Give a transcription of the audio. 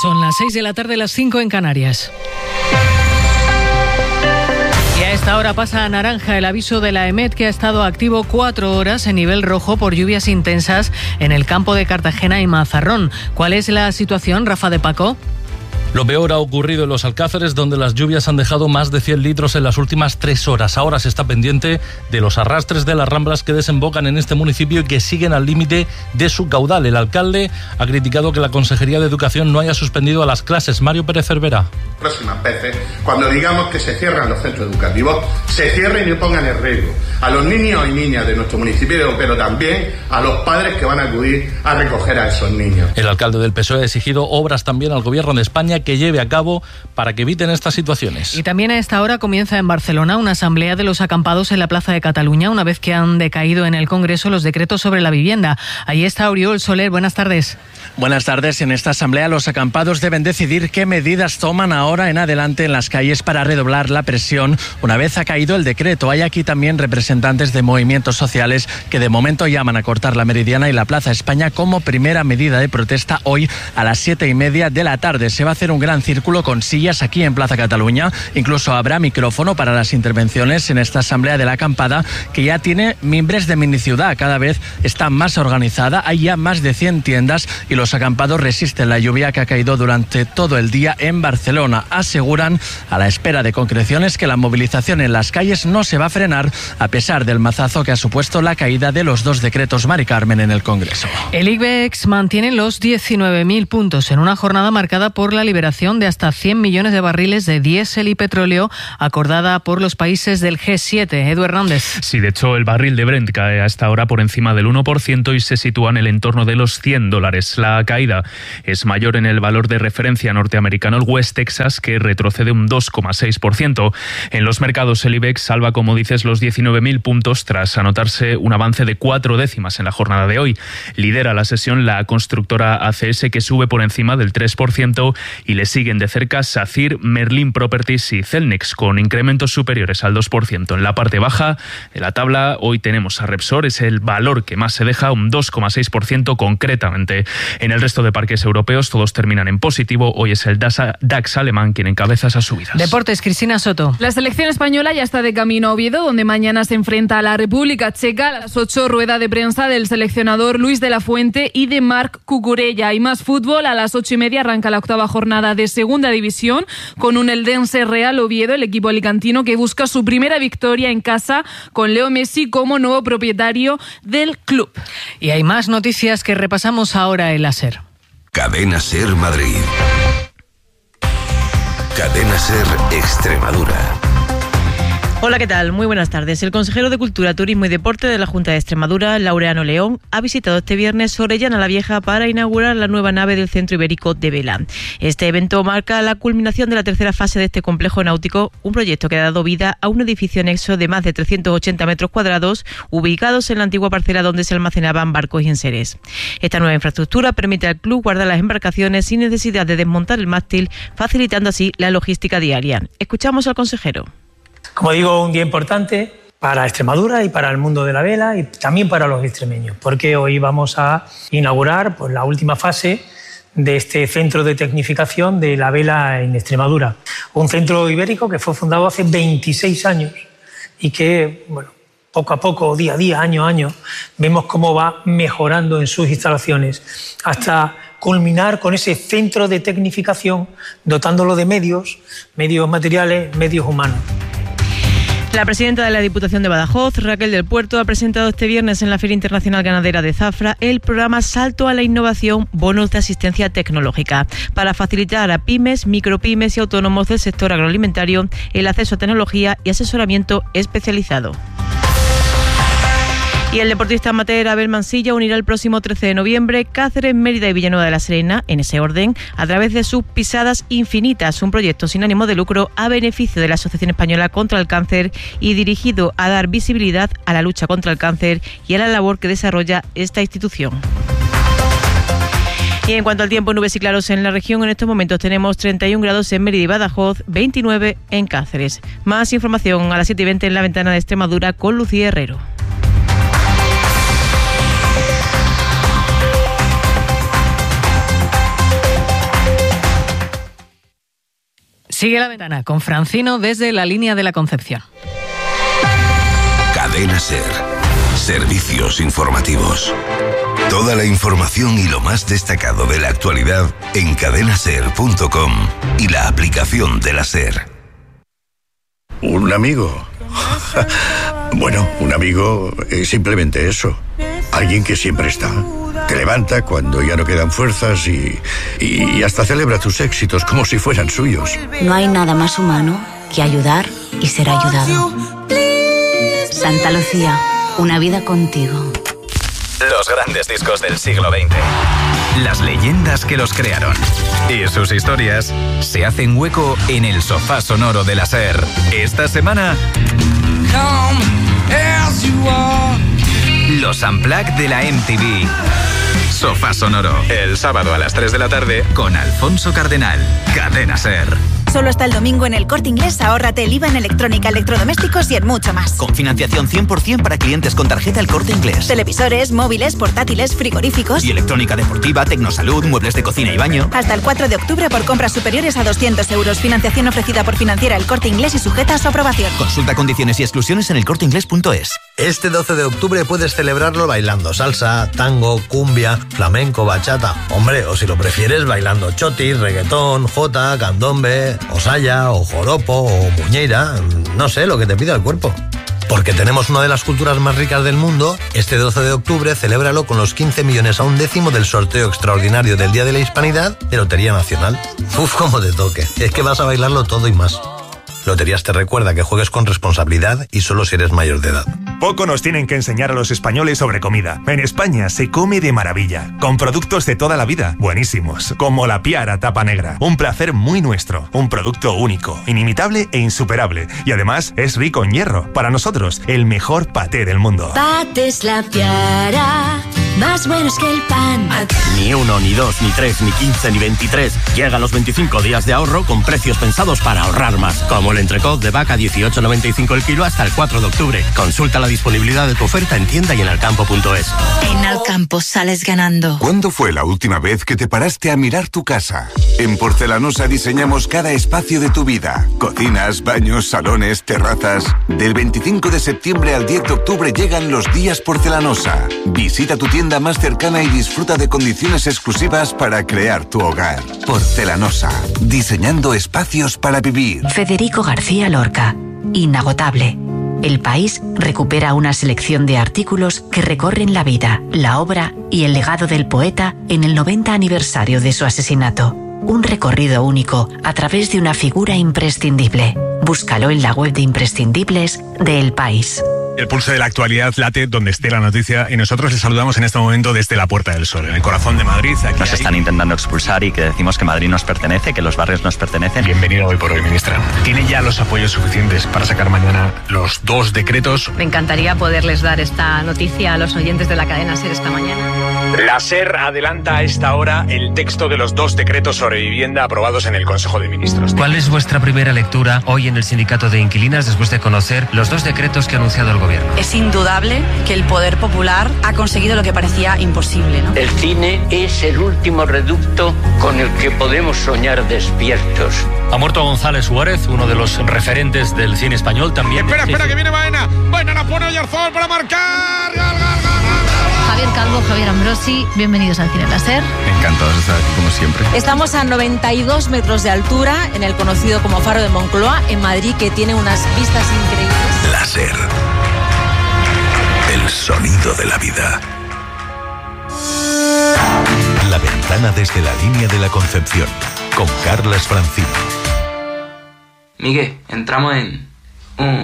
Son las 6 de la tarde, las 5 en Canarias. Y a esta hora pasa a naranja el aviso de la EMET, que ha estado activo 4 horas en nivel rojo por lluvias intensas en el campo de Cartagena y Mazarrón. ¿Cuál es la situación, Rafa de Paco? Lo peor ha ocurrido en los Alcázares, donde las lluvias han dejado más de 100 litros en las últimas 3 horas. Ahora se está pendiente de los arrastres de las ramblas que desembocan en este municipio y que siguen al límite de su caudal. El alcalde ha criticado que la Consejería de Educación no haya suspendido a las clases. Mario Pérez Cervera. Próximas veces, cuando digamos que se cierran los centros educativos, se cierren y pongan en riesgo a los niños y niñas de nuestro municipio, pero también a los padres que van a acudir a recoger a esos niños. El alcalde del PSOE ha exigido obras también al Gobierno de España que lleve a cabo para que eviten estas situaciones. Y también a esta hora comienza en Barcelona una asamblea de los acampados en la Plaza de Cataluña, una vez que han decaído en el Congreso los decretos sobre la vivienda. Ahí está Oriol Soler, buenas tardes. Buenas tardes. En esta asamblea los acampados deben decidir qué medidas toman ahora en adelante en las calles para redoblar la presión una vez ha caído el decreto. Hay aquí también representantes de movimientos sociales que de momento llaman a cortar la Meridiana y la Plaza España como primera medida de protesta hoy a las 7:30 de la tarde. Se va a hacer un gran círculo con sillas aquí en Plaza Cataluña. Incluso habrá micrófono para las intervenciones en esta asamblea de la acampada, que ya tiene mimbres de miniciudad. Cada vez está más organizada. Hay ya más de 100 tiendas y los acampados resisten la lluvia que ha caído durante todo el día en Barcelona. Aseguran, a la espera de concreciones, que la movilización en las calles no se va a frenar a pesar del mazazo que ha supuesto la caída de los 2 decretos Mari Carmen en el Congreso. El IBEX mantiene los 19.000 puntos en una jornada marcada por la liberación de hasta 100 millones de barriles de diésel y petróleo acordada por los países del G7. Edu Hernández. Sí, de hecho el barril de Brent cae a esta hora por encima del 1% y se sitúa en el entorno de los $100. La caída es mayor en el valor de referencia norteamericano, el West Texas, que retrocede un 2,6%. En los mercados el IBEX salva, como dices, los 19.000 puntos tras anotarse un avance de 4 décimas en la jornada de hoy. Lidera la sesión la constructora ACS, que sube por encima del 3%, y le siguen de cerca SACIR, Merlin Properties y Celnex, con incrementos superiores al 2%. En la parte baja de la tabla hoy tenemos a Repsol, es el valor que más se deja, un 2,6% concretamente. En el resto de parques europeos todos terminan en positivo. Hoy es el DAX alemán quien encabeza esas subidas. Deportes, Cristina Soto. La selección española ya está de camino a Oviedo, donde mañana se enfrenta a la República Checa. A las 8, rueda de prensa del seleccionador Luis de la Fuente y de Marc Cucurella. Y más fútbol, a las 8:30 arranca la 8ª jornada de Segunda División con un Eldense Real Oviedo, el equipo alicantino que busca su primera victoria en casa con Leo Messi como nuevo propietario del club. Y hay más noticias que repasamos ahora en la SER. Cadena SER Madrid. Cadena SER Extremadura. Hola, ¿qué tal? Muy buenas tardes. El consejero de Cultura, Turismo y Deporte de la Junta de Extremadura, Laureano León, ha visitado este viernes Orellana la Vieja para inaugurar la nueva nave del Centro Ibérico de Vela. Este evento marca la culminación de la tercera fase de este complejo náutico, un proyecto que ha dado vida a un edificio anexo de más de 380 metros cuadrados, ubicados en la antigua parcela donde se almacenaban barcos y enseres. Esta nueva infraestructura permite al club guardar las embarcaciones sin necesidad de desmontar el mástil, facilitando así la logística diaria. Escuchamos al consejero. Como digo, un día importante para Extremadura y para el mundo de la vela y también para los extremeños, porque hoy vamos a inaugurar la última fase de este centro de tecnificación de la vela en Extremadura. Un centro ibérico que fue fundado hace 26 años y que, poco a poco, día a día, año a año, vemos cómo va mejorando en sus instalaciones hasta culminar con ese centro de tecnificación, dotándolo de medios materiales, medios humanos. La presidenta de la Diputación de Badajoz, Raquel del Puerto, ha presentado este viernes en la Feria Internacional Ganadera de Zafra el programa Salto a la Innovación, bonos de asistencia tecnológica, para facilitar a pymes, micropymes y autónomos del sector agroalimentario el acceso a tecnología y asesoramiento especializado. Y el deportista amateur Abel Mansilla unirá el próximo 13 de noviembre Cáceres, Mérida y Villanueva de la Serena, en ese orden, a través de sus Pisadas Infinitas, un proyecto sin ánimo de lucro a beneficio de la Asociación Española contra el Cáncer y dirigido a dar visibilidad a la lucha contra el cáncer y a la labor que desarrolla esta institución. Y en cuanto al tiempo, nubes y claros en la región, en estos momentos tenemos 31 grados en Mérida y Badajoz, 29 en Cáceres. Más información a las 7:20 en la Ventana de Extremadura con Lucía Herrero. Sigue La Ventana con Francino desde la línea de la Concepción. Cadena SER. Servicios informativos. Toda la información y lo más destacado de la actualidad en cadenaser.com y la aplicación de la SER. ¿Un amigo? Bueno, un amigo es simplemente eso. Alguien que siempre está. Te levanta cuando ya no quedan fuerzas y hasta celebra tus éxitos como si fueran suyos. No hay nada más humano que ayudar y ser ayudado. Santa Lucía, una vida contigo. Los grandes discos del siglo XX. Las leyendas que los crearon. Y sus historias se hacen hueco en el sofá sonoro de la SER. Esta semana... Los Unplugged de la MTV. Sofá sonoro. El sábado a las 3 de la tarde con Alfonso Cardenal. Cadena SER. Solo hasta el domingo en El Corte Inglés ahórrate el IVA en electrónica, electrodomésticos y en mucho más. Con financiación 100% para clientes con tarjeta El Corte Inglés. Televisores, móviles, portátiles, frigoríficos. Y electrónica deportiva, tecnosalud, muebles de cocina y baño. Hasta el 4 de octubre por compras superiores a 200 euros. Financiación ofrecida por Financiera El Corte Inglés y sujeta a su aprobación. Consulta condiciones y exclusiones en elcorteinglés.es. Este 12 de octubre puedes celebrarlo bailando salsa, tango, cumbia, flamenco, bachata. Hombre, o si lo prefieres, bailando chotis, reggaetón, jota, candombe, o saya, o joropo, o muñeira. No sé, lo que te pida el cuerpo. Porque tenemos una de las culturas más ricas del mundo. Este 12 de octubre celébralo con los 15 millones a un décimo del sorteo extraordinario del Día de la Hispanidad de Lotería Nacional. Uf, cómo te toque. Es que vas a bailarlo todo y más. Loterías te recuerda que juegues con responsabilidad y solo si eres mayor de edad. Poco nos tienen que enseñar a los españoles sobre comida. En España se come de maravilla, con productos de toda la vida, buenísimos, como la Piara tapa negra. Un placer muy nuestro, un producto único, inimitable e insuperable. Y además es rico en hierro. Para nosotros, el mejor paté del mundo. Patés La Piara, más buenos que el pan. Ni 1, ni 2, ni 3, ni 15, ni 23. Llegan los 25 días de ahorro con precios pensados para ahorrar más. Como el entrecot de vaca 18,95 el kilo hasta el 4 de octubre. Consulta la disponibilidad de tu oferta en tienda y en alcampo.es. En Alcampo sales ganando. ¿Cuándo fue la última vez que te paraste a mirar tu casa? En Porcelanosa diseñamos cada espacio de tu vida. Cocinas, baños, salones, terrazas. Del 25 de septiembre al 10 de octubre llegan los días Porcelanosa. Visita tu tienda más cercana y disfruta de condiciones exclusivas para crear tu hogar. Porcelanosa, diseñando espacios para vivir. Federico García Lorca, inagotable. El País recupera una selección de artículos que recorren la vida, la obra y el legado del poeta en el 90 aniversario de su asesinato. Un recorrido único a través de una figura imprescindible. Búscalo en la web de imprescindibles de El País. El pulso de la actualidad late donde esté la noticia y nosotros les saludamos en este momento desde la Puerta del Sol, en el corazón de Madrid. Aquí nos están intentando expulsar y que decimos que Madrid nos pertenece, que los barrios nos pertenecen. Bienvenida Hoy por Hoy, ministra. ¿Tiene ya los apoyos suficientes para sacar mañana los 2 decretos? Me encantaría poderles dar esta noticia a los oyentes de la cadena SER esta mañana. La SER adelanta a esta hora el texto de los 2 decretos sobre vivienda aprobados en el Consejo de Ministros. ¿Cuál es vuestra primera lectura hoy en el Sindicato de Inquilinas después de conocer los 2 decretos que ha anunciado el Gobierno? Es indudable que el poder popular ha conseguido lo que parecía imposible, ¿no? El cine es el último reducto con el que podemos soñar despiertos. Ha muerto González Suárez, uno de los referentes del cine español también. Espera, que viene Baena. Baena la pone Oyarzón para marcar. ¡Gol! Javier Calvo, Javier Ambrosi, bienvenidos al Cine Láser. Encantados de estar aquí como siempre. Estamos a 92 metros de altura en el conocido como Faro de Moncloa, en Madrid, que tiene unas vistas increíbles. Láser. El sonido de la vida. La ventana desde la línea de la Concepción, con Carlas Francino. Miguel, entramos en